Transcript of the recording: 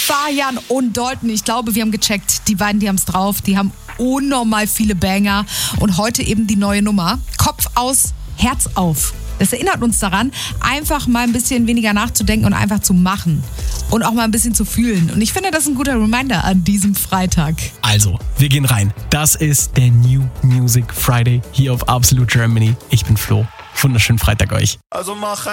Fajan und Dalton. Ich glaube, wir haben gecheckt. Die beiden, die haben es drauf. Die haben unnormal viele Banger. Und heute eben die neue Nummer. Kopf aus, Herz auf. Das erinnert uns daran, einfach mal ein bisschen weniger nachzudenken und einfach zu machen. Und auch mal ein bisschen zu fühlen. Und ich finde, das ist ein guter Reminder an diesem Freitag. Also, wir gehen rein. Das ist der New Music Friday hier auf Absolute Germany. Ich bin Flo. Wunderschönen Freitag euch. Also mach